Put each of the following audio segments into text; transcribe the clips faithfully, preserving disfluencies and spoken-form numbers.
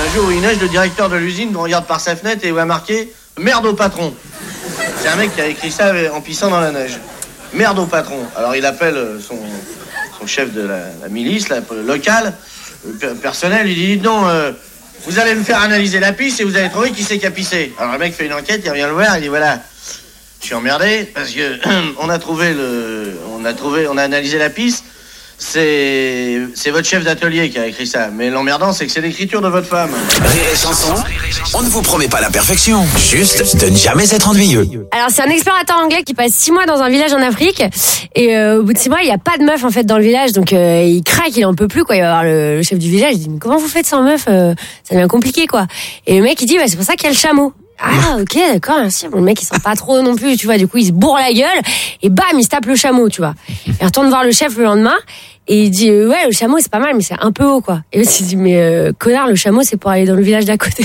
Un jour où il neige, le directeur de l'usine regarde par sa fenêtre et voit marqué « Merde au patron ». C'est un mec qui a écrit ça en pissant dans la neige. « Merde au patron ». Alors il appelle son, son chef de la, la milice, la, locale, le personnel, il dit « Non, euh, vous allez me faire analyser la pisse et vous allez trouver qui c'est qui a pissé ». Alors le mec fait une enquête, il revient le voir, il dit « Voilà, je suis emmerdé parce que on a trouvé le, on a trouvé, on a analysé la pisse. C'est, c'est votre chef d'atelier qui a écrit ça. Mais l'emmerdant, c'est que c'est l'écriture de votre femme. » Rire et chanson, on ne vous promet pas la perfection, juste de ne jamais être ennuyeux. Alors c'est un explorateur anglais qui passe six mois dans un village en Afrique et euh, au bout de six mois il n'y a pas de meuf en fait dans le village, donc euh, il craque, il en peut plus quoi. Il va voir le, le chef du village, il dit mais comment vous faites sans meuf, euh, ça devient compliqué quoi. Et le mec il dit bah, c'est pour ça qu'il y a le chameau. Ah ok d'accord merci. Bon, le mec il sent pas trop non plus tu vois, du coup il se bourre la gueule et bam il se tape le chameau tu vois. Il retourne voir le chef le lendemain et il dit euh, ouais le chameau c'est pas mal mais c'est un peu haut quoi. Et l'autre il dit mais euh, connard le chameau c'est pour aller dans le village d'à côté.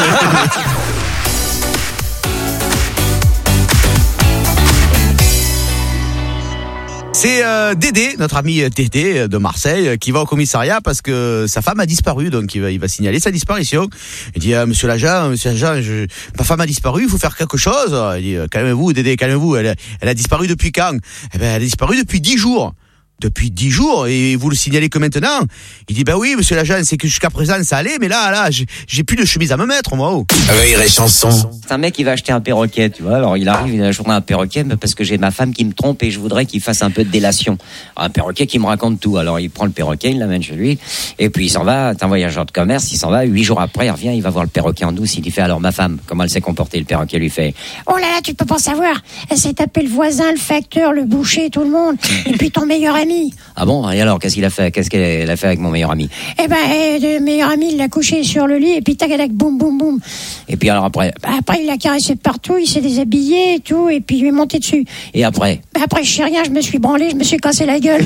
C'est euh, Dédé, notre ami Dédé de Marseille, qui va au commissariat parce que sa femme a disparu, donc il va, il va signaler sa disparition. Il dit ah, Monsieur l'agent, Monsieur l'agent, je, ma femme a disparu, il faut faire quelque chose. Il dit calmez-vous, Dédé, calmez-vous. Elle, elle a disparu depuis quand? Eh ben, elle a disparu depuis dix jours. Depuis dix jours, et vous le signalez que maintenant? Il dit, bah oui, monsieur l'agent, c'est que jusqu'à présent, ça allait, mais là, là, j'ai, j'ai plus de chemise à me mettre, moi. Oh. Rire et chanson. C'est un mec qui va acheter un perroquet, tu vois. Alors, il arrive, il a acheté un perroquet, mais parce que j'ai ma femme qui me trompe et je voudrais qu'il fasse un peu de délation. Alors, un perroquet qui me raconte tout. Alors, il prend le perroquet, il l'amène chez lui, et puis il s'en va, c'est un voyageur de commerce, il s'en va, huit jours après, il revient, il va voir le perroquet en douce, il lui fait, alors, ma femme, comment elle s'est comportée? Le perroquet lui fait, oh là là, tu peux pas savoir. Elle s'est tapé le voisin, le facteur, le boucher, tout le monde. Et puis ton meilleur ami. ah bon? Et alors, qu'est-ce qu'il a fait? Qu'est-ce qu'elle a fait avec mon meilleur ami? Eh ben, eh, le meilleur ami, il l'a couché sur le lit, et puis tac, tac, boum, boum, boum. Et puis alors après? Bah, après, il l'a caressé de partout, il s'est déshabillé et tout, et puis il lui est monté dessus. Et après? Bah, après, je sais rien, je me suis branlé, je me suis cassé la gueule.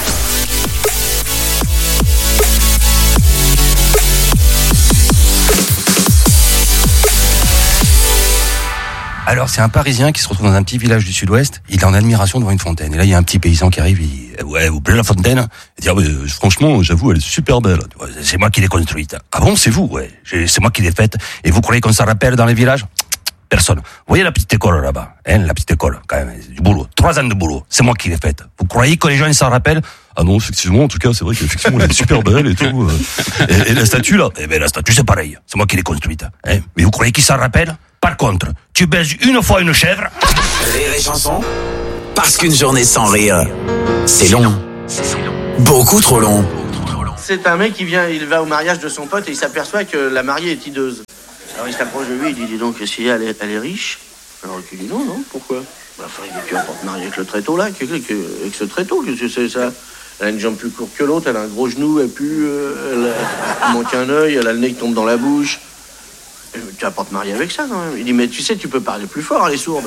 Alors, c'est un Parisien qui se retrouve dans un petit village du sud-ouest. Il est en admiration devant une fontaine. Et là, il y a un petit paysan qui arrive. Il dit, ouais, vous plaît la fontaine? Il dit, ah, ouais, franchement, j'avoue, elle est super belle. C'est moi qui l'ai construite. Ah bon, c'est vous? Ouais, c'est moi qui l'ai faite. Et vous croyez qu'on s'en rappelle dans les villages? Personne. Vous voyez la petite école là-bas? Hein, la petite école, quand même. Du boulot. Trois ans de boulot. C'est moi qui l'ai faite. Vous croyez que les gens, ils s'en rappellent? Ah non, effectivement, en tout cas, c'est vrai qu'effectivement, elle est super belle et tout. Et, et la statue, là? Eh ben, la statue, c'est pareil. C'est moi qui l'ai construite. Hein. Mais vous croyez qu'ils s'en rappellent? Par contre, tu baises une fois une chèvre. Rire et chanson. Parce qu'une journée sans rire, c'est long. Beaucoup trop long. C'est un mec qui vient, il va au mariage de son pote et il s'aperçoit que la mariée est hideuse. Alors il s'approche de lui, il dit, dis donc, si elle est, elle est riche? Alors il dit, non, non, pourquoi? Bah, enfin, il dit, tu vas pas te marier avec le tréteau là, avec, avec, avec ce tréteau, qu'est-ce que c'est ça? Elle a une jambe plus courte que l'autre, elle a un gros genou, elle pue, euh, elle, a, elle manque un œil, elle a le nez qui tombe dans la bouche. Tu vas pas te marier avec ça quand même. Il dit, mais tu sais, tu peux parler plus fort, elle est sourde.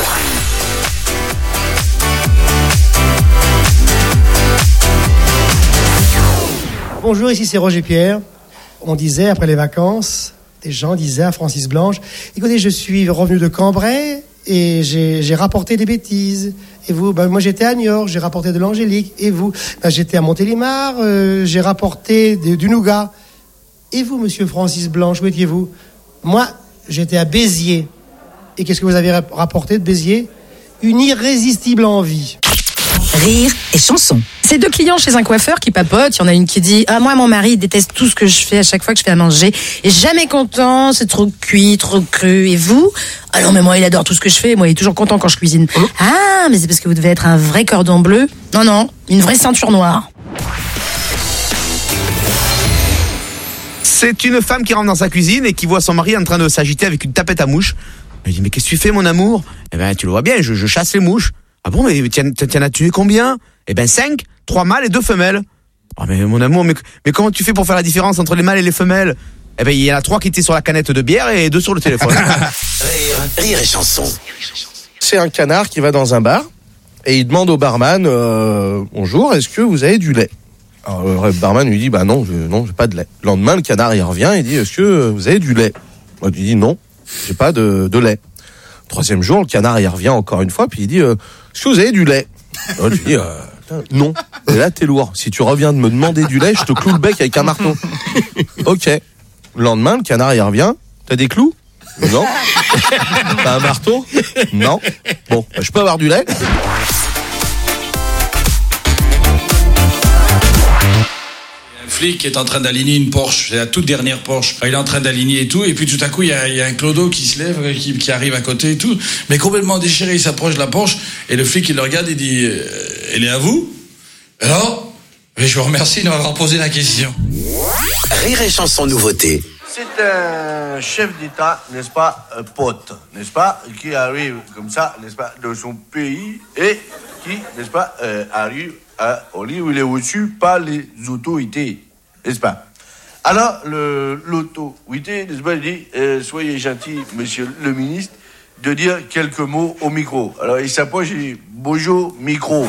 Bonjour, ici c'est Roger Pierre. On disait, après les vacances, des gens disaient à Francis Blanche, écoutez, je suis revenu de Cambrai et j'ai, j'ai rapporté des bêtises. Et vous? Ben, moi j'étais à Niort, j'ai rapporté de l'angélique. Et vous? Ben, j'étais à Montélimar, euh, j'ai rapporté de, du nougat. Et vous, monsieur Francis Blanche, où étiez-vous? Moi, j'étais à Béziers. Et qu'est-ce que vous avez rapporté de Béziers? Une irrésistible envie. Rire et chanson. C'est deux clients chez un coiffeur qui papotent. Il y en a une qui dit « Ah, moi, mon mari déteste tout ce que je fais à chaque fois que je fais à manger. Et jamais content, c'est trop cuit, trop cru. Et vous? Ah non, mais moi, il adore tout ce que je fais. Moi, il est toujours content quand je cuisine. Mmh. Ah, mais c'est parce que vous devez être un vrai cordon bleu. Non, non, une vraie ceinture noire. » C'est une femme qui rentre dans sa cuisine et qui voit son mari en train de s'agiter avec une tapette à mouches. Elle dit, mais qu'est-ce que tu fais, mon amour? Eh ben, tu le vois bien, je, je chasse les mouches. Ah bon, mais tu en as tué combien? Eh ben, cinq, trois mâles et deux femelles. Oh, mais mon amour, mais, mais comment tu fais pour faire la différence entre les mâles et les femelles? Eh ben, il y en a trois qui étaient sur la canette de bière et deux sur le téléphone. Rire, rire et chanson. C'est un canard qui va dans un bar et il demande au barman, euh, bonjour, est-ce que vous avez du lait? Alors, le barman lui dit, bah non, je, non, j'ai pas de lait. Le lendemain, le canard, il revient et dit, est-ce que vous avez du lait? Moi, il dit, non, j'ai pas de, de lait. Troisième jour, le canard, il revient encore une fois, puis il dit, euh, est-ce que vous avez du lait? Alors, je lui dis, euh, non. Et là, t'es lourd. Si tu reviens de me demander du lait, je te cloue le bec avec un marteau. Ok. Le lendemain, le canard, il revient. T'as des clous? Non. T'as un marteau? Non. Bon, bah, je peux avoir du lait? Un flic qui est en train d'aligner une Porsche, c'est la toute dernière Porsche. Il est en train d'aligner et tout, et puis tout à coup, il y a, il y a un clodo qui se lève, qui, qui arrive à côté et tout, mais complètement déchiré, il s'approche de la Porsche, et le flic, il le regarde, il dit euh, « Elle est à vous ?» Alors, je vous remercie de m'avoir posé la question. Rire et chanson nouveauté. C'est un chef d'État, n'est-ce pas, euh, pote, n'est-ce pas, qui arrive comme ça, n'est-ce pas, de son pays et qui, n'est-ce pas, euh, arrive à, au lieu où il est reçu par les autorités, n'est-ce pas. Alors, le, l'autorité, n'est-ce pas, il dit, euh, soyez gentil, monsieur le ministre, de dire quelques mots au micro. Alors, il s'approche et dit, bonjour, micro.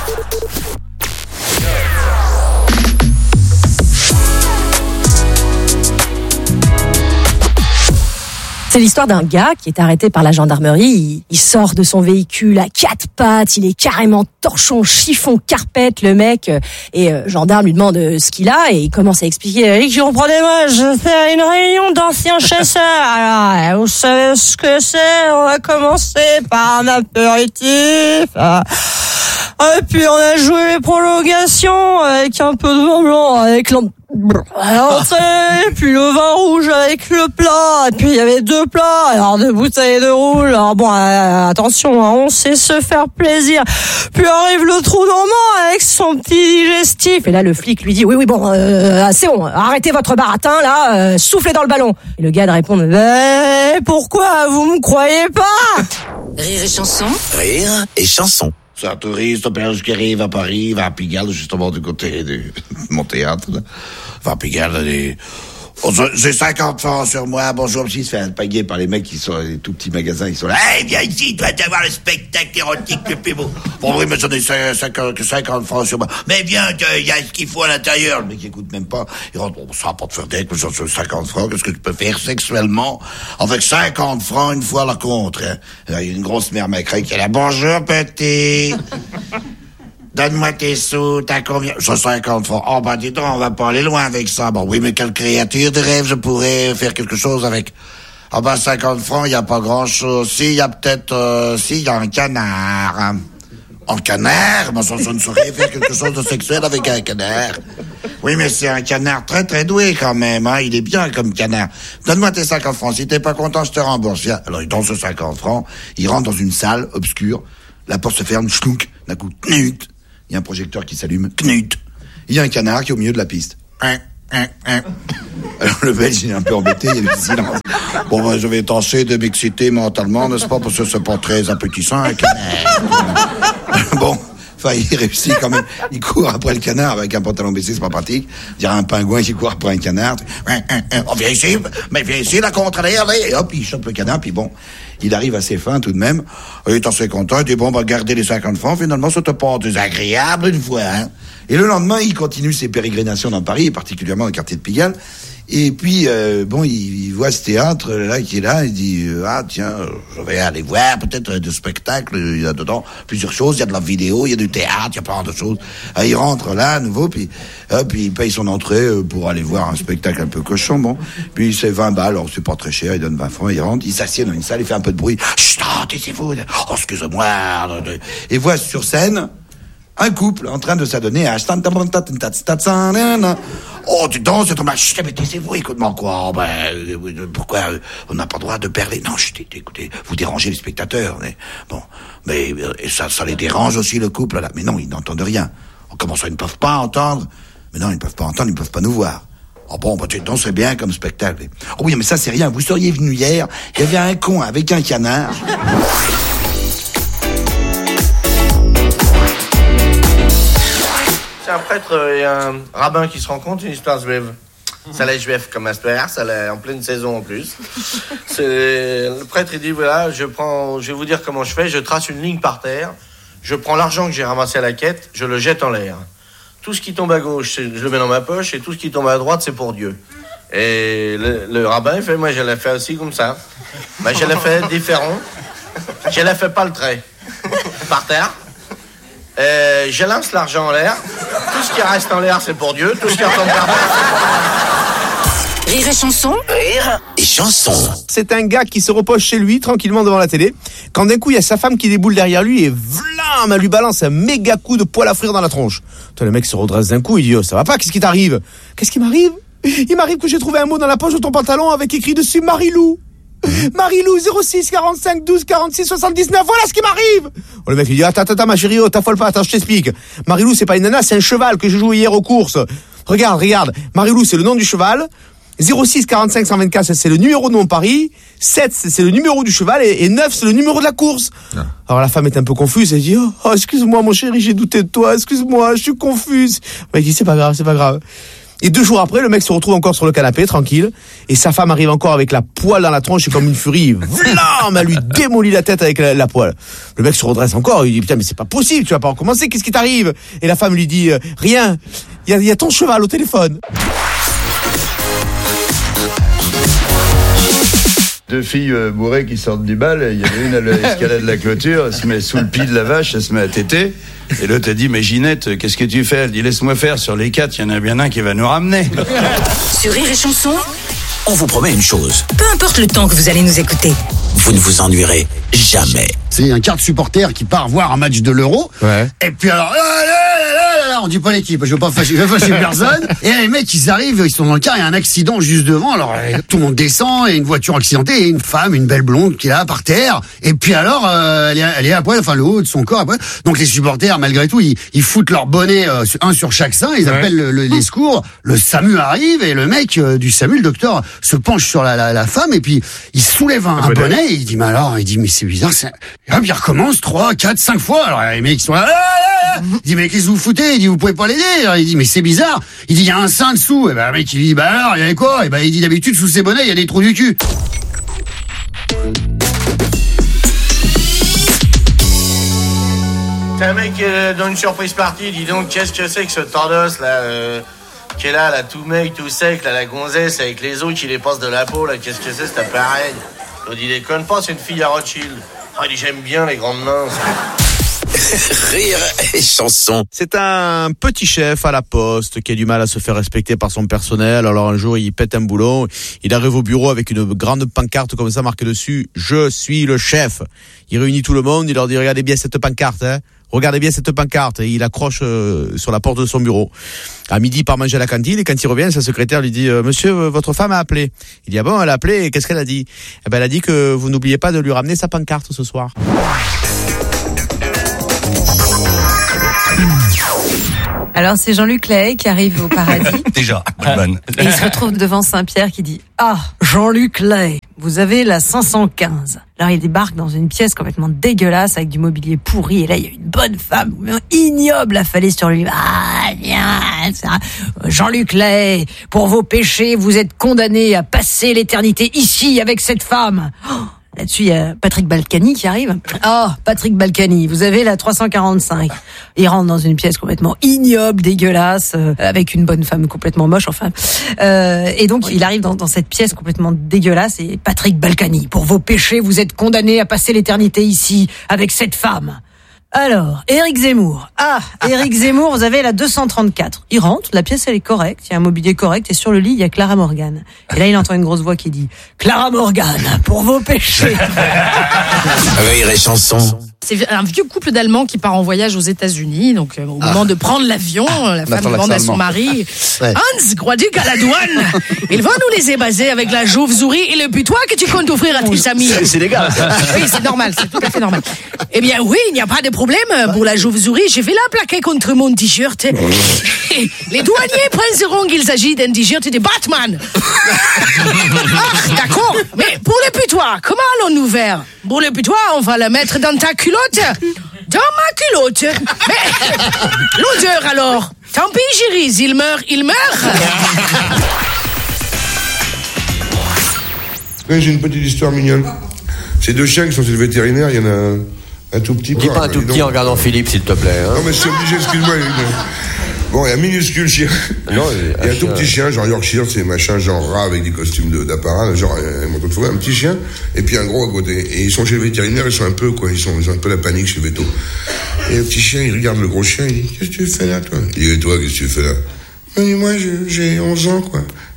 C'est l'histoire d'un gars qui est arrêté par la gendarmerie. Il, il sort de son véhicule à quatre pattes. Il est carrément torchon, chiffon, carpette, le mec. Et euh, gendarme lui demande euh, ce qu'il a et il commence à expliquer. Eric, comprenez-moi, je fais une réunion d'anciens chasseurs. Alors, vous savez ce que c'est? On va commencer par un apéritif. Et puis on a joué les prolongations avec un peu de vin blanc, avec l'entrée, puis le vin rouge avec le plat, et puis il y avait deux plats, alors deux bouteilles de rouge. Alors bon, euh, attention, hein, on sait se faire plaisir. Puis arrive le trou normand avec son petit digestif. Et là le flic lui dit oui oui bon, euh, c'est bon, arrêtez votre baratin là, euh, soufflez dans le ballon. Et le gars de répondre mais pourquoi vous me croyez pas? Rire et chanson. Rire et chanson. C'est un touriste belge qui arrive à Paris, va à Pigalle, justement du côté de mon théâtre. Là. Va à Pigalle, et... oh, j'ai cinquante francs sur moi, bonjour, monsieur, il se fait alpaguer par les mecs qui sont les tout petits magasins, ils sont là, hey, viens ici, tu vas avoir le spectacle érotique le plus beau. Bon, oui, mais j'en ai cinquante francs sur moi. Mais viens, il y a ce qu'il faut à l'intérieur. Le mec, il écoute même pas. Il rentre, bon, ça va pas te faire d'être, mais j'en ai cinquante francs, qu'est-ce que tu peux faire sexuellement avec cinquante francs une fois la contre, hein? Il y a une grosse mère macrée qui est là, bonjour, petit. Donne-moi tes sous, t'as combien? J'ai cinquante francs. Oh, bah, dis donc, on va pas aller loin avec ça. Bon, oui, mais quelle créature de rêve je pourrais faire quelque chose avec? Ah, bah, cinquante francs, il y a pas grand-chose. Si, il y a peut-être, euh, si, il y a un canard. Hein. Un canard? Bon, ça, je ne saurais faire quelque chose de sexuel avec un canard. Oui, mais c'est un canard très, très doué, quand même, hein. Il est bien comme canard. Donne-moi tes cinquante francs. Si t'es pas content, je te rembourse. Viens. Alors, il donne ce cinquante francs. Il rentre dans une salle obscure. La porte se ferme, schlounk. D'un coup, knut. Il y a un projecteur qui s'allume. Knut. Il y a un canard qui est au milieu de la piste. Hein, hein, hein. Alors le Belge il est un peu embêté, il y a du silence. Bon, ben, je vais tâcher de m'exciter mentalement, n'est-ce pas, parce que c'est pas très appétissant, un canard. Bon, enfin, il réussit quand même. Il court après le canard avec un pantalon baissé, c'est pas pratique. Il y a un pingouin qui court après un canard. Hein, hein, hein. Oh, viens ici, mais viens ici, la contraire, et hop, il chope le canard, puis bon. Il arrive assez fin tout de même. Il est assez content. Il dit bon, bah, gardez les cinquante francs. Finalement, c'était pas désagréable une fois, hein. Et le lendemain, il continue ses pérégrinations dans Paris, et particulièrement dans le quartier de Pigalle. Et puis, euh, bon, il, il voit ce théâtre là qui est là. Il dit euh, ah tiens, je vais aller voir peut-être euh, des spectacles. Il y a dedans plusieurs choses. Il y a de la vidéo, il y a du théâtre, il y a plein de choses. Ah, il rentre là à nouveau, puis hop, il paye son entrée euh, pour aller voir un spectacle un peu cochon. Bon, puis c'est vingt balles. Alors c'est pas très cher. Il donne vingt francs. Il rentre, il s'assied dans une salle, il fait un peu de bruit. Chut, taisez-vous. Oh, excusez-moi. Et voit sur scène un couple en train de s'adonner à... Oh, tu danses, c'est ton match. Mais taisez-vous, écoute-moi quoi. Oh, ben, euh, pourquoi euh, on n'a pas le droit de parler? Non, chut, écoutez, vous dérangez les spectateurs. Mais, bon, mais euh, ça, ça les dérange aussi, le couple, là. Mais non, ils n'entendent rien. Oh, comment ça, ils ne peuvent pas entendre? Mais non, ils ne peuvent pas entendre, ils ne peuvent pas nous voir. Oh bon, bah, tu danserais bien comme spectacle. Oh oui, mais ça, c'est rien. Vous seriez venu hier, il y avait un con avec un canard... Un prêtre et un rabbin qui se rencontrent, une histoire juive. Ça l'est juif comme Asper, ça l'est en pleine saison en plus. C'est... Le prêtre il dit voilà, je prends, je vais vous dire comment je fais, je trace une ligne par terre, je prends l'argent que j'ai ramassé à la quête, je le jette en l'air. Tout ce qui tombe à gauche, je le mets dans ma poche, et tout ce qui tombe à droite, c'est pour Dieu. Et le, le rabbin il fait moi je l'ai fait aussi comme ça. Ben, je l'ai fait différent. Je l'ai fait pas le trait. Par terre. Euh, je lance l'argent en l'air. Tout ce qui reste en l'air, c'est pour Dieu. Tout ce qui retombe par terre, c'est pour Dieu. et chanson. Rire et chanson. C'est un gars qui se repose chez lui, tranquillement devant la télé, quand d'un coup, il y a sa femme qui déboule derrière lui et vlam, elle lui balance un méga coup de poêle à frire dans la tronche. Toi, le mec se redresse d'un coup, il dit, oh, ça va pas, qu'est-ce qui t'arrive? Qu'est-ce qui m'arrive? Il m'arrive que j'ai trouvé un mot dans la poche de ton pantalon avec écrit dessus Marilou. Marilou, zéro six quarante-cinq douze quarante-six soixante-dix-neuf, voilà ce qui m'arrive. Oh, le mec il dit, attends, attends, ma chérie, oh, t'affole pas, attends, je t'explique. Marilou, c'est pas une nana, c'est un cheval que j'ai joué hier aux courses. Regarde, regarde, Marilou, c'est le nom du cheval. zéro six quarante-cinq cent vingt-quatre, c'est le numéro de mon pari. sept, c'est le numéro du cheval. Et, et neuf, c'est le numéro de la course. Ah. Alors la femme est un peu confuse. Elle dit, oh, oh, excuse-moi, mon chéri, j'ai douté de toi. Excuse-moi, je suis confuse. Le mec dit, c'est pas grave, c'est pas grave. Et deux jours après, le mec se retrouve encore sur le canapé, tranquille. Et sa femme arrive encore avec la poêle dans la tronche et comme une furie, vlam, elle lui démolit la tête avec la, la poêle. Le mec se redresse encore. Il dit, putain, mais c'est pas possible, tu vas pas recommencer. Qu'est-ce qui t'arrive? Et la femme lui dit, euh, rien. Il y a, y a ton cheval au téléphone. Deux filles euh, bourrées qui sortent du bal, il y en a une à l'escalade de la clôture, elle se met sous le pied de la vache, elle se met à téter. Et l'autre a dit, mais Ginette, qu'est-ce que tu fais? Elle dit, laisse-moi faire, sur les quatre, il y en a bien un qui va nous ramener. Sur Rire et Chanson, on vous promet une chose. Peu importe le temps que vous allez nous écouter, vous ne vous ennuierez jamais. C'est un quart de supporter qui part voir un match de l'Euro. Ouais. Et puis alors, là, là, là, là, là, on dit pas l'équipe, je veux pas fâcher, je veux fâcher personne. Et là, les mecs, ils arrivent, ils sont dans le car, il y a un accident juste devant. Alors, tout le monde descend, et une voiture accidentée, et une femme, une belle blonde qui est là par terre. Et puis alors, euh, elle, est, elle est à poil, enfin le haut de son corps à poil. Donc les supporters, malgré tout, ils, ils foutent leur bonnet, euh, un sur chaque sein, ils ouais. appellent le, le, les secours. Le SAMU arrive, et le mec euh, du SAMU, le docteur, se penche sur la, la, la femme, et puis il soulève un, un bonnet, et il dit, mais alors, il dit, mais c'est bizarre, c'est... Et hop, il recommence trois, quatre, cinq fois. Alors les mecs ils sont là, là, là, là. Il dit, mais qu'est-ce que vous foutez? Il dit, vous pouvez pas l'aider. Alors, il dit, mais c'est bizarre. Il dit, il y a un sein dessous. Et ben le mec il dit, bah alors, il y avait quoi? Et ben il dit, d'habitude sous ses bonnets il y a des trous du cul. C'est un mec euh, dans une surprise party, dis donc, qu'est-ce que c'est que ce tordos là euh, qui est là, là, tout mec, tout sec, là, la gonzesse avec les os qui les passent de la peau, là, qu'est-ce que c'est cet appareil? Il déconne pas, c'est une fille à Rothschild. Ah, il dit, j'aime bien les grandes mains. Rire et chanson. C'est un petit chef à la poste qui a du mal à se faire respecter par son personnel. Alors un jour, il pète un boulon. Il arrive au bureau avec une grande pancarte comme ça marquée dessus. Je suis le chef. Il réunit tout le monde. Il leur dit, regardez bien cette pancarte, hein. Regardez bien cette pancarte. Et il accroche euh, sur la porte de son bureau. À midi, il part manger à la cantine. Et quand il revient, sa secrétaire lui dit, euh, monsieur, euh, votre femme a appelé. Il dit, ah bon, elle a appelé. Et qu'est-ce qu'elle a dit? Eh ben, elle a dit que vous n'oubliez pas de lui ramener sa pancarte ce soir. Alors c'est Jean-Luc Lahaye qui arrive au paradis. Déjà, bonne vanne. Et il se retrouve devant Saint-Pierre qui dit, ah, Jean-Luc Lahaye, vous avez la cinq cent quinze. Alors il débarque dans une pièce complètement dégueulasse avec du mobilier pourri. Et là il y a une bonne femme ignoble affalée sur lui. Ah, viens, ça. Jean-Luc Lahaye, pour vos péchés, vous êtes condamné à passer l'éternité ici avec cette femme. Oh, là-dessus, il y a Patrick Balkany qui arrive. Oh, Patrick Balkany, vous avez la trois cent quarante-cinq. Il rentre dans une pièce complètement ignoble, dégueulasse, euh, avec une bonne femme complètement moche, enfin. Euh, et donc, il arrive dans, dans cette pièce complètement dégueulasse et Patrick Balkany, pour vos péchés, vous êtes condamné à passer l'éternité ici avec cette femme. Alors, Éric Zemmour. Ah, Éric Zemmour, vous avez la deux cent trente-quatre. Il rentre, la pièce elle est correcte, il y a un mobilier correct et sur le lit il y a Clara Morgan. Et là il entend une grosse voix qui dit Clara Morgan, pour vos péchés. Rire et chanson. C'est un vieux couple d'Allemands qui part en voyage aux États-Unis. Donc, euh, au ah. moment de prendre l'avion, la femme demande à son mari ouais. Hans, crois-tu qu'à la douane, il va nous laisser baser avec la chauve-souris et le putois que tu comptes offrir à tes amis. C'est, c'est légal, ça. Oui, c'est normal, c'est tout à fait normal. Eh bien, oui, il n'y a pas de problème. Pour la chauve-souris, j'ai fait la plaquer contre mon t-shirt. Et les douaniers penseront qu'il s'agit d'un t-shirt de Batman. Ah, d'accord. Mais pour le putois, comment allons-nous faire? Pour le putois, on va le mettre dans ta culotte. Dans ma culotte. Mais l'odeur alors? Tant pis, Géris, il meurt, il meurt. Ouais, j'ai une petite histoire mignonne. C'est deux chiens qui sont chez le vétérinaire, il y en a un, un tout petit. Dis pas un tout petit donc... en regardant Philippe, s'il te plaît. Hein. Non, mais c'est obligé, excuse-moi. Bon, il y a un minuscule chien. Non, il y a un tout petit chien, genre Yorkshire, c'est machin, genre rat avec des costumes de, d'apparat, genre un manteau de forêt, un petit chien, et puis un gros à côté. Et ils sont chez le vétérinaire, ils sont un peu, quoi, ils, sont, ils ont un peu la panique chez le véto. Et le petit chien, il regarde le gros chien, il dit, qu'est-ce que tu fais là, toi? Il dit, et toi, qu'est-ce que tu fais là? Il dit, moi, je, j'ai onze ans, quoi.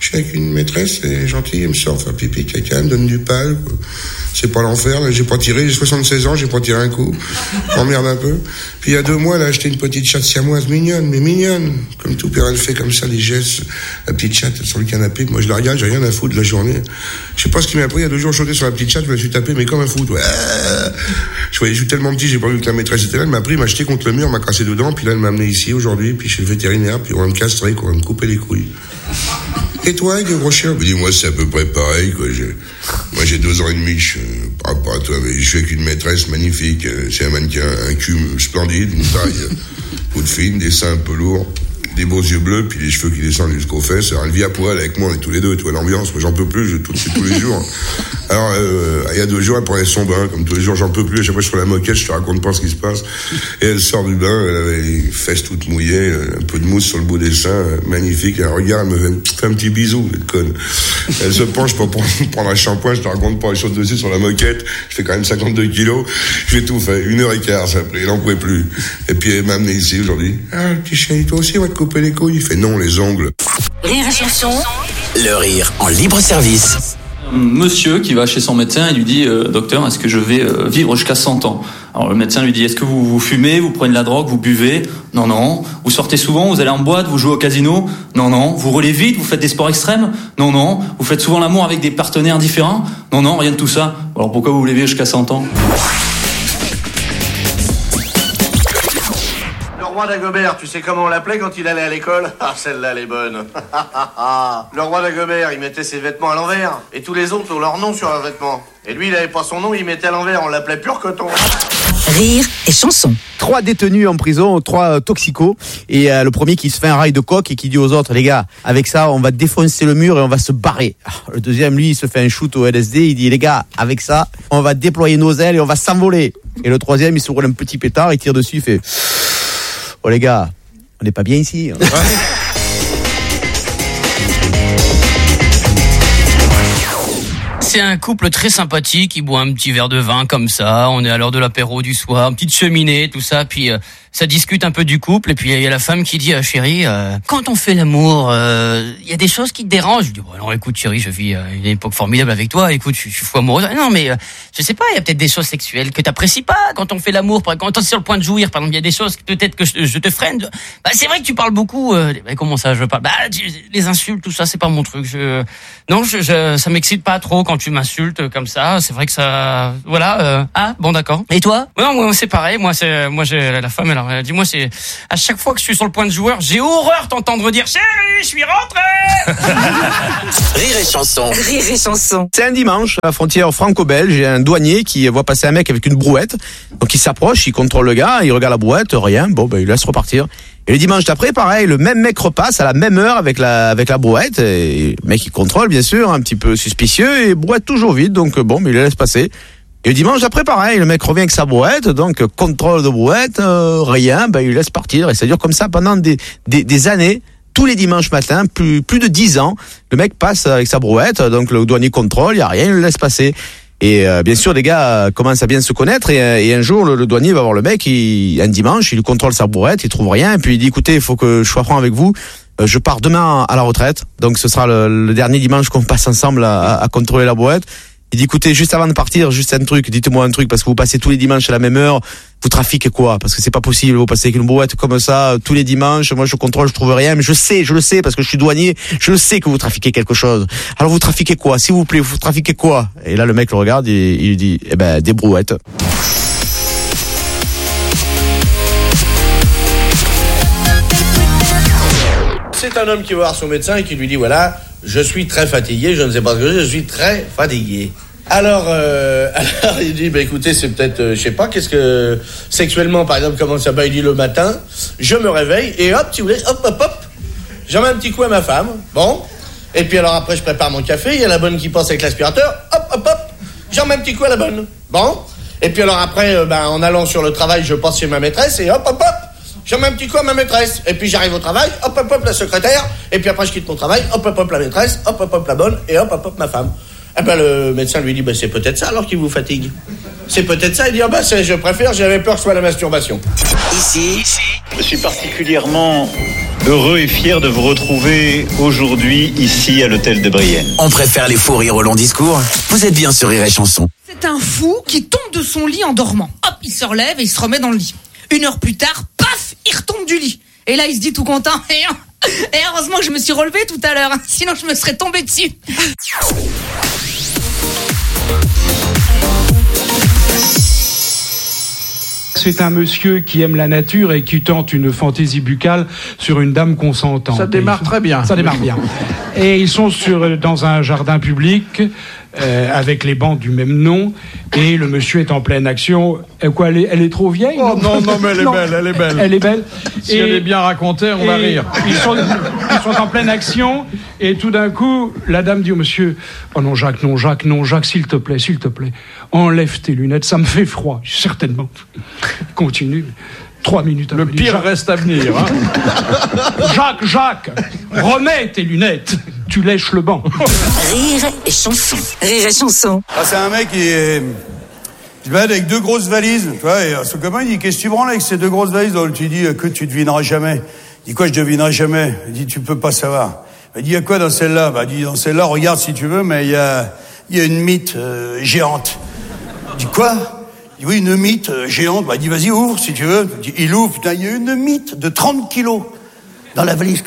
Je suis avec une maîtresse, elle est gentille, elle me sort faire pipi, caca, elle me donne du pal. C'est pas l'enfer, là, j'ai pas tiré, j'ai soixante-seize ans, j'ai pas tiré un coup. J'emmerde un peu. Puis il y a deux mois, elle a acheté une petite chatte siamoise mignonne, mais mignonne. Comme tout père, elle fait comme ça, les gestes. La petite chatte sur le canapé, moi je la regarde, j'ai rien à foutre de la journée. Je sais pas ce qui m'a pris, il y a deux jours, je sautais sur la petite chatte, je me la suis tapé, mais comme un fou, ouais. Je voyais, je suis tellement petit, j'ai pas vu que la maîtresse était là, elle m'a pris, m'a jeté contre le mur, m'a cassé dedans, puis là, elle m'a amené ici aujourd'hui, puis chez le vétérinaire, puis on va me castrer, quoi, on va me couper les couilles. Et toi, avec le gros chien? Je dis, moi, c'est à peu près pareil, quoi. J'ai... Moi, j'ai deux ans et demi, je... Pas, pas toi, mais je suis avec une maîtresse magnifique. C'est un mannequin, un cul splendide, une taille toute fine, des seins un peu lourds, des beaux yeux bleus, puis les cheveux qui descendent jusqu'aux fesses. Alors, elle vit à poil avec moi, on est tous les deux, tu vois l'ambiance. Moi, j'en peux plus, je tout tous les jours. Alors, euh, il y a deux jours, elle prenait son bain, comme tous les jours, j'en peux plus. À chaque fois, je suis sur la moquette, je te raconte pas ce qui se passe. Et elle sort du bain, elle avait les fesses toutes mouillées, un peu de mousse sur le bout des seins, magnifique. Elle regarde, elle me fait un petit bisou, cette conne. Elle se penche pour prendre un shampoing, je te raconte pas, elle saute dessus sur la moquette. Je fais quand même cinquante-deux kilos. J'ai tout fait, une heure et quart, ça a pris, elle en pouvait plus. Et puis, elle m'a amené ici aujourd'hui. Ah, le petit chéri, toi aussi, on va te couper les couilles. Il fait non, les ongles. Rire et chanson. Le rire en libre service. Monsieur qui va chez son médecin et lui dit euh, docteur, est-ce que je vais euh, vivre jusqu'à cent ans? Alors le médecin lui dit, est-ce que vous, vous fumez, vous prenez de la drogue, vous buvez? Non, non. Vous sortez souvent, vous allez en boîte, vous jouez au casino? Non, non. Vous roulez vite, vous faites des sports extrêmes? Non, non. Vous faites souvent l'amour avec des partenaires différents? Non, non, rien de tout ça. Alors pourquoi vous voulez vivre jusqu'à cent ans? Le roi d'Agobert, tu sais comment on l'appelait quand il allait à l'école? Ah, celle-là, elle est bonne. Le roi d'Agobert, il mettait ses vêtements à l'envers. Et tous les autres ont leur nom sur leurs vêtements. Et lui, il avait pas son nom, il mettait à l'envers. On l'appelait pur coton. Rire et chanson. Trois détenus en prison, trois euh, toxicos. Et euh, le premier qui se fait un rail de coke et qui dit aux autres, les gars, avec ça, on va défoncer le mur et on va se barrer. Alors, le deuxième, lui, il se fait un shoot au L S D. Il dit, les gars, avec ça, on va déployer nos ailes et on va s'envoler. Et le troisième, il se roule un petit pétard, il tire dessus, il fait... Oh les gars, on n'est pas bien ici. Hein. C'est un couple très sympathique, ils boivent un petit verre de vin comme ça, on est à l'heure de l'apéro du soir, une petite cheminée, tout ça, puis euh, ça discute un peu du couple, et puis il y a la femme qui dit, euh, chérie, euh, quand on fait l'amour, il euh, y a des choses qui te dérangent. Je dis, bon, alors écoute chérie, je vis euh, une époque formidable avec toi, écoute, je, je suis fou amoureuse. Non mais, euh, je sais pas, il y a peut-être des choses sexuelles que t'apprécies pas quand on fait l'amour, quand t'es sur le point de jouir, par exemple, il y a des choses peut-être que je, je te freine. Bah c'est vrai que tu parles beaucoup, euh, bah, comment ça je parle? Bah tu, les insultes, tout ça, c'est pas mon truc. Je, non, je, je, ça m'excite pas trop quand tu m'insultes comme ça, c'est vrai que ça, voilà, euh, ah, bon d'accord. Et toi? Non, moi c'est pareil, moi c'est, moi j'ai la femme, alors elle dit, moi c'est, à chaque fois que je suis sur le point de joueur, j'ai horreur t'entendre dire, chérie, je suis rentré. Rire et chanson. Rire et chanson. C'est un dimanche, à la frontière franco-belge, il y a un douanier qui voit passer un mec avec une brouette, donc il s'approche, il contrôle le gars, il regarde la brouette, rien, bon ben il laisse repartir. Et le dimanche d'après, pareil, le même mec repasse à la même heure avec la avec la brouette. Et le mec il contrôle bien sûr, un petit peu suspicieux, et brouette toujours vide, donc bon, mais il le laisse passer. Et le dimanche d'après, pareil, le mec revient avec sa brouette, donc contrôle de brouette, euh, rien, ben il laisse partir. Et ça dure comme ça pendant des des, des années. Tous les dimanches matins, plus plus de dix ans, le mec passe avec sa brouette, donc le douanier contrôle, il y a rien, il le laisse passer. Et euh, bien sûr, les gars euh, commencent à bien se connaître. Et, et un jour, le, le douanier va voir le mec. Il, un dimanche, il lui contrôle sa brouette, il trouve rien. Et puis il dit, écoutez, il faut que je sois franc avec vous. Euh, je pars demain à la retraite. Donc ce sera le, le dernier dimanche qu'on passe ensemble à, à, à contrôler la brouette. Il dit, écoutez, juste avant de partir, juste un truc, dites-moi un truc, parce que vous passez tous les dimanches à la même heure, vous trafiquez quoi? Parce que c'est pas possible, vous passez avec une brouette comme ça, tous les dimanches, moi je contrôle, je trouve rien, mais je sais, je le sais, parce que je suis douanier, je le sais que vous trafiquez quelque chose. Alors vous trafiquez quoi? S'il vous plaît, vous trafiquez quoi? Et là le mec le regarde et il lui dit, eh ben, des brouettes. C'est un homme qui va voir son médecin et qui lui dit, voilà, je suis très fatigué, je ne sais pas ce que je, je suis très fatigué. Alors, euh, alors il dit, bah écoutez, c'est peut-être, euh, je sais pas, qu'est-ce que, sexuellement, par exemple, comment ça va, il dit le matin, je me réveille, et hop, si vous voulez, hop, hop, hop, j'en mets un petit coup à ma femme, bon, et puis alors après, je prépare mon café, il y a la bonne qui passe avec l'aspirateur, hop, hop, hop, j'en mets un petit coup à la bonne, bon, et puis alors après, euh, ben, en allant sur le travail, je passe chez ma maîtresse, et hop, hop, hop, j'en mets un petit coup à ma maîtresse, et puis j'arrive au travail, hop, hop, hop, la secrétaire, et puis après, je quitte mon travail, hop, hop, hop, la maîtresse, hop, hop, hop, la bonne, et hop, hop, hop, ma femme. Eh ben, le médecin lui dit, ben, c'est peut-être ça alors qui vous fatigue. C'est peut-être ça. Il dit, ah ben, c'est, je préfère, j'avais peur que ce soit la masturbation. Ici, je suis particulièrement Heureux et fier de vous retrouver aujourd'hui ici à l'hôtel de Brienne. On préfère les fous rires au long discours. Vous êtes bien sur Rire et Chanson. C'est un fou qui tombe de son lit en dormant. Hop, il se relève et il se remet dans le lit. Une heure plus tard, paf, il retombe du lit. Et là, il se dit tout content. Et heureusement que je me suis relevé tout à l'heure, sinon je me serais tombé dessus. C'est un monsieur qui aime la nature et qui tente une fantaisie buccale sur une dame consentante. Ça démarre sont... très bien. Ça démarre bien. Et ils sont sur, dans un jardin public euh, avec les bancs du même nom et le monsieur est en pleine action. Et quoi, elle est, elle est trop vieille? Oh non, non, mais elle est non. belle, elle est belle. Elle est belle. Si et, elle est bien racontée, on va rire. Ils sont, ils sont en pleine action et tout d'un coup, la dame dit au monsieur, oh non Jacques, non Jacques, non Jacques, s'il te plaît, s'il te plaît, enlève tes lunettes, ça me fait froid. Certainement. Continue. Trois minutes. Le pire Jacques... reste à venir. Hein. Jacques, Jacques, remets tes lunettes. Tu lèches le banc. Rire et Chanson. Rire et Chanson. Ah, c'est un mec qui est... Il se balade avec deux grosses valises, tu vois, et son copain, il dit, qu'est-ce que tu branles avec ces deux grosses valises? Donc, tu dis, que tu devineras jamais. Il dit, quoi, je devinerai jamais? Il dit, tu peux pas savoir. Il dit, il y a quoi dans celle-là? Bah, il dit, dans celle-là, regarde si tu veux, mais il y a, il y a une mythe, euh, géante. Il dit, quoi? Il dit, oui, une mythe euh, géante. Bah, il dit, vas-y, ouvre, si tu veux. Il, dit, il ouvre, putain, il y a une mythe de trente kilos dans la valise.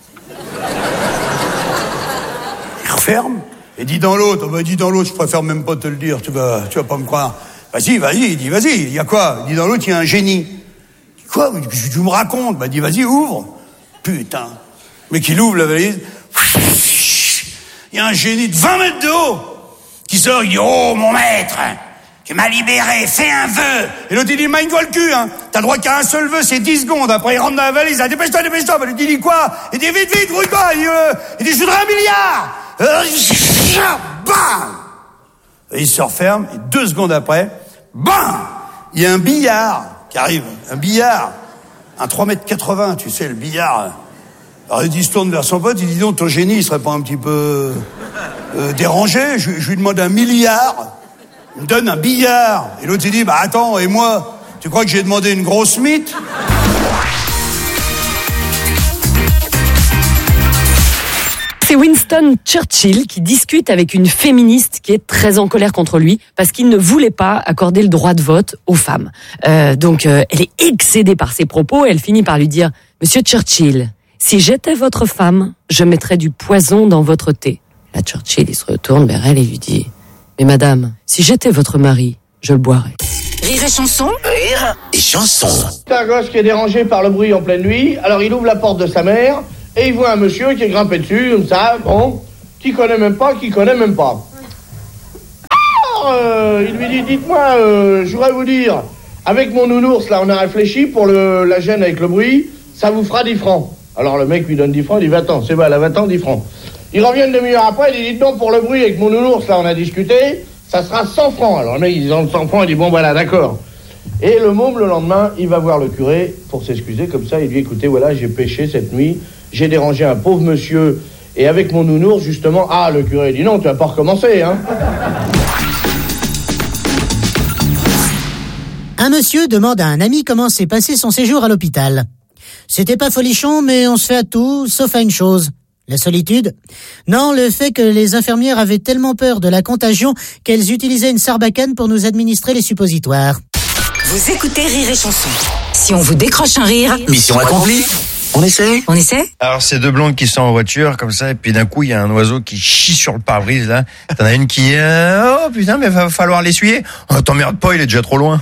Il referme. Et dit dans l'autre, bah, dit dans l'autre, je préfère même pas te le dire, tu vas, tu vas pas me croire. Vas-y, vas-y, il dit, vas-y, il y a quoi? Il dit dans l'autre, il y a un génie. Il dit, quoi? Tu me racontes? Bah, il dit, vas-y, ouvre. Putain. Mais qu'il ouvre la valise. Il y a un génie de vingt mètres de haut qui sort, il dit, oh, mon maître, tu m'as libéré, fais un vœu. Et l'autre, il dit, mine le cul, hein. T'as le droit qu'à un seul vœu, c'est dix secondes. Après, il rentre dans la valise, ah, dépêche-toi, dépêche-toi. Bah, il dit, il dit quoi? Il dit, vite, vite, brouille-toi. Il dit, euh, il dit, je voudrais un milliard. Euh, bam! Et il se referme, et deux secondes après, bam! Il y a un billard qui arrive, un billard, un trois mètres quatre-vingts, tu sais, le billard. Alors il se tourne vers son pote, il dit, donc, ton génie, il serait pas un petit peu euh, dérangé? Je, je lui demande un milliard, il me donne un billard. Et l'autre, il dit, bah attends, et moi, tu crois que j'ai demandé une grosse mythe? C'est Winston Churchill qui discute avec une féministe qui est très en colère contre lui parce qu'il ne voulait pas accorder le droit de vote aux femmes. Euh, donc euh, elle est excédée par ses propos et elle finit par lui dire « Monsieur Churchill, si j'étais votre femme, je mettrais du poison dans votre thé. » Là, Churchill, il se retourne vers elle et lui dit « Mais madame, si j'étais votre mari, je le boirais. » Rire et Chanson. Rire et Chanson. C'est un gosse qui est dérangé par le bruit en pleine nuit, alors il ouvre la porte de sa mère... Et il voit un monsieur qui est grimpé dessus, comme ça, bon, qui connaît même pas, qui connaît même pas. Alors, euh, il lui dit, dites-moi, euh, je voudrais vous dire, avec mon nounours, là, on a réfléchi pour le, la gêne avec le bruit, ça vous fera dix francs. Alors le mec lui donne dix francs, il dit, va-t'en, c'est bon, là, va-t'en, dix francs. Il revient une demi-heure après, il dit, dites donc, pour le bruit avec mon nounours, là, on a discuté, ça sera cent francs. Alors le mec, il dit, cent francs, il dit, bon, voilà, d'accord. Et le môme, le lendemain, il va voir le curé pour s'excuser, comme ça, il lui dit, écoutez, voilà, j'ai péché cette nuit, j'ai dérangé un pauvre monsieur, et avec mon nounours, justement... Ah, le curé dit non, tu vas pas recommencer, hein. Un monsieur demande à un ami comment s'est passé son séjour à l'hôpital. C'était pas folichon, mais on se fait à tout, sauf à une chose. La solitude? Non, le fait que les infirmières avaient tellement peur de la contagion qu'elles utilisaient une sarbacane pour nous administrer les suppositoires. Vous écoutez Rire et Chanson. Si on vous décroche un rire, mission accomplie. On essaie? On essaie? Alors, c'est deux blondes qui sont en voiture, comme ça, et puis d'un coup, il y a un oiseau qui chie sur le pare-brise, là. T'en as une qui, euh, oh putain, mais va falloir l'essuyer. Oh, t'emmerdes pas, il est déjà trop loin.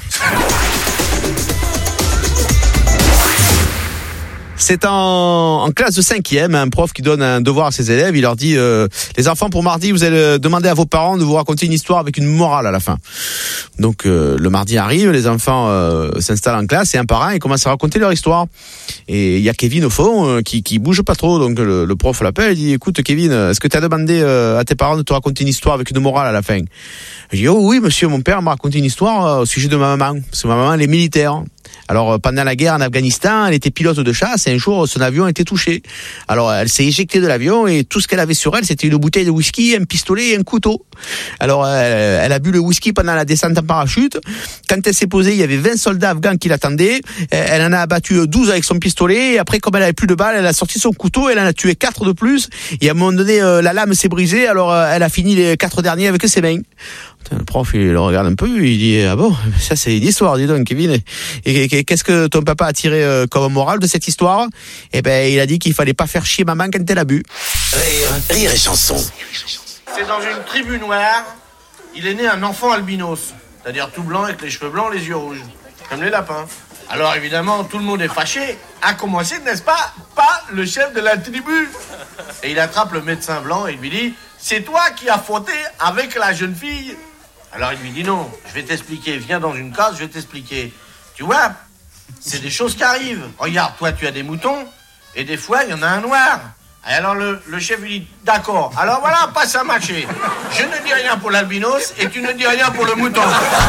C'est en, en classe de cinquième, un prof qui donne un devoir à ses élèves. Il leur dit euh, les enfants, pour mardi, vous allez demander à vos parents de vous raconter une histoire avec une morale à la fin. Donc euh, le mardi arrive, les enfants euh, s'installent en classe et un par un, ils commencent à raconter leur histoire. Et il y a Kevin au fond euh, qui qui bouge pas trop. Donc le, le prof l'appelle et dit écoute Kevin, est-ce que tu as demandé euh, à tes parents de te raconter une histoire avec une morale à la fin? Il dit oh oui monsieur, mon père m'a raconté une histoire euh, au sujet de ma maman, parce que ma maman elle est militaire. Alors pendant la guerre en Afghanistan, elle était pilote de chasse et un jour son avion a été touché. Alors elle s'est éjectée de l'avion et tout ce qu'elle avait sur elle, c'était une bouteille de whisky, un pistolet et un couteau. Alors elle, elle a bu le whisky pendant la descente en parachute. Quand elle s'est posée, il y avait vingt soldats afghans qui l'attendaient. Elle en a abattu douze avec son pistolet et après, comme elle avait plus de balles, elle a sorti son couteau, elle en a tué quatre de plus et à un moment donné, la lame s'est brisée, alors elle a fini les quatre derniers avec ses mains. Le prof, il le regarde un peu, il dit, ah bon, ça c'est une histoire, dis donc, Kevin. Et, et qu'est-ce que ton papa a tiré euh, comme morale de cette histoire? Eh ben, il a dit qu'il fallait pas faire chier maman quand elle a bu. Rire, rire et chanson. C'est dans une tribu noire, il est né un enfant albinos, c'est-à-dire tout blanc avec les cheveux blancs, les yeux rouges, comme les lapins. Alors évidemment, tout le monde est fâché, à commencer, n'est-ce pas, pas le chef de la tribu. Et il attrape le médecin blanc et il lui dit, c'est toi qui as fauté avec la jeune fille. Alors il lui dit non, je vais t'expliquer, viens dans une case, je vais t'expliquer. Tu vois, c'est des choses qui arrivent. Regarde, toi tu as des moutons, et des fois il y en a un noir. Et alors le, le chef lui dit, d'accord, alors voilà, passe à marcher. Je ne dis rien pour l'albinos, et tu ne dis rien pour le mouton.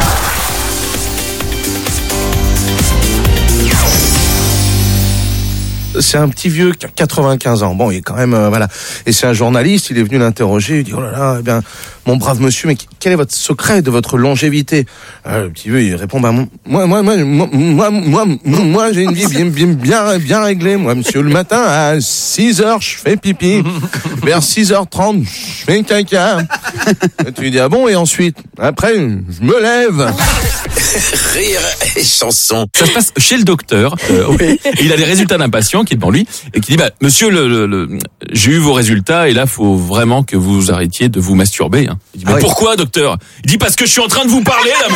C'est un petit vieux qui a quatre-vingt-quinze ans. Bon, il est quand même, euh, voilà. Et c'est un journaliste, il est venu l'interroger, il dit, oh là là, eh bien, mon brave monsieur, mais quel est votre secret de votre longévité? euh, Le petit vieux, il répond, bah, moi, moi, moi, moi, moi, moi, moi j'ai une vie bien, bien, bien, bien réglée. Moi, monsieur, le matin, à six heures, je fais pipi. Vers six heures trente, je fais caca. Et tu lui dis, ah bon, et ensuite? Après, je me lève. Rire et chanson. Ça se passe chez le docteur. Euh, oui. Et il a des résultats d'un patient qui est devant lui et qui dit, bah, monsieur, le, le, le, j'ai eu vos résultats et là, faut vraiment que vous arrêtiez de vous masturber. Hein. Il dit, mais ah oui. Pourquoi, docteur? Il dit, parce que je suis en train de vous parler, là.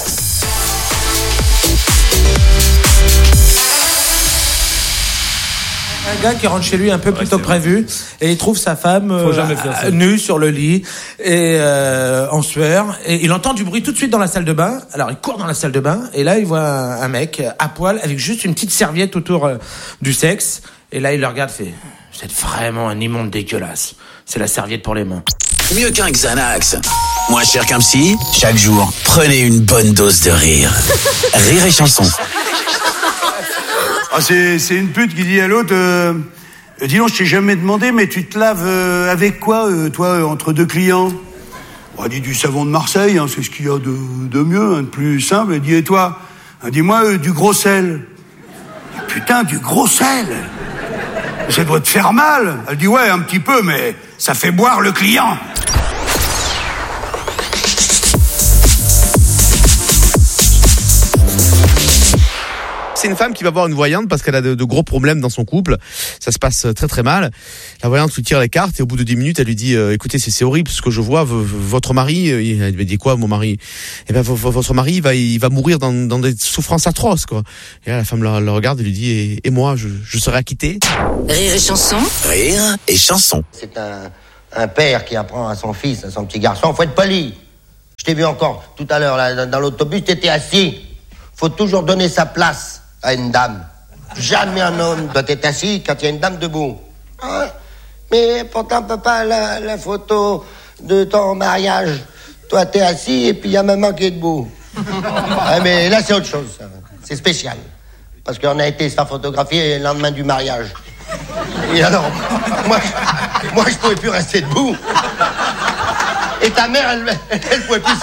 Un gars qui rentre chez lui un peu plus tôt que prévu et il trouve sa femme euh, nue sur le lit et euh, en sueur et il entend du bruit tout de suite dans la salle de bain. Alors il court dans la salle de bain et là il voit un, un mec à poil avec juste une petite serviette autour euh, du sexe et là il le regarde et fait « Vous êtes vraiment un immonde dégueulasse. C'est la serviette pour les mains. » Mieux qu'un Xanax. Moins cher qu'un psy. Chaque jour, prenez une bonne dose de rire. Rire et chanson. Ah, c'est, c'est une pute qui dit à l'autre, euh, dis donc, je t'ai jamais demandé, mais tu te laves euh, avec quoi, euh, toi, euh, entre deux clients? On dit du savon de Marseille, hein, c'est ce qu'il y a de, de mieux, hein, de plus simple. Elle dit, et toi? Elle dit, moi, euh, du gros sel. Putain, du gros sel? Ça doit te faire mal. Elle dit, ouais, un petit peu, mais ça fait boire le client. C'est une femme qui va voir une voyante parce qu'elle a de, de gros problèmes dans son couple. Ça se passe très très mal. La voyante lui tire les cartes et au bout de dix minutes, elle lui dit euh, écoutez, c'est, c'est horrible ce que je vois. V- v- votre mari, elle lui dit quoi, mon mari? Eh ben, v- v- votre mari, il va, il va mourir dans, dans des souffrances atroces, quoi. Et là, la femme le, le regarde et lui dit et, et moi, je, je serai acquitté. Rire et chanson. Rire et chanson. C'est un, un père qui apprend à son fils, à son petit garçon, faut être poli. Je t'ai vu encore tout à l'heure là, dans l'autobus, t'étais assis. Faut toujours donner sa place à une dame. Jamais un homme doit être assis quand il y a une dame debout. Hein? Mais pourtant, papa, la, la photo de ton mariage, toi t'es assis et puis il y a maman qui est debout. Ah, mais là c'est autre chose, ça. C'est spécial. Parce qu'on a été se faire photographier le lendemain du mariage. Et alors, moi, moi je pouvais plus rester debout. Et ta mère, elle, elle pouvait plus